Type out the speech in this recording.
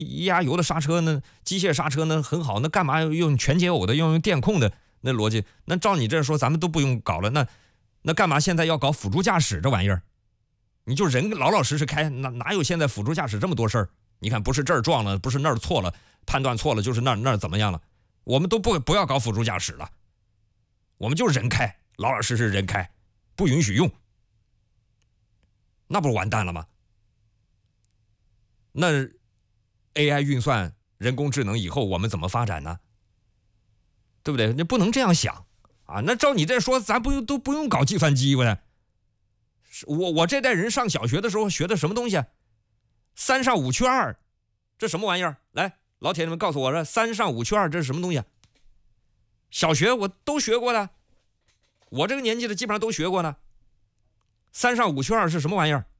液压油的刹车呢，机械刹车呢很好，那干嘛要用全解耦的，要用电控的那逻辑？那照你这说，咱们都不用搞了，那干嘛现在要搞辅助驾驶这玩意儿？你就人老老实实开，哪有现在辅助驾驶这么多事儿？你看，不是这儿撞了，不是那儿错了，判断错了，就是那儿怎么样了？我们都不要搞辅助驾驶了，我们就人开，老老实实人开，不允许用，那不是完蛋了吗？那 AI 运算、人工智能以后我们怎么发展呢？对不对？你不能这样想啊！那照你这说，咱都不用搞计算机吧？我这代人上小学的时候学的什么东西？3上5去2，这什么玩意儿？来，老铁你们告诉我，这3上5去2这是什么东西？小学我都学过的，我这个年纪的基本上都学过呢。3上5去2是什么玩意儿？